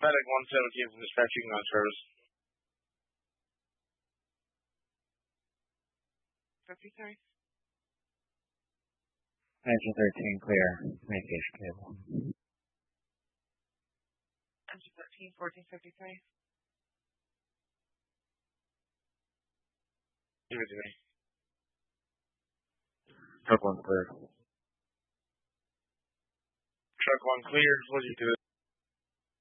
Medic 117 from dispatching on service. 53. 1913, clear. Communication cable. Engine 13, 1453. Give it to me. Truck 1 clear. Truck 1 clear. What do you do?